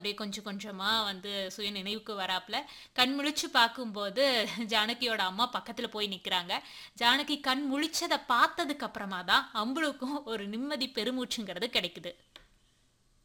அப்படியே கொஞ்சம் கொஞ்சமா சுய நினைவுக்கு வராப்ல, கண் முழிச்சு பார்க்கும்போது ஜானகியோட அம்மா பக்கத்துல போய் நிக்கிறாங்க. ஜானகி கண் முழிச்சத பார்த்ததுக்கு அப்புறமா தான் அம்புலுக்கும் ஒரு நிம்மதி பெருமூச்சுங்கிறது கிடைக்குது.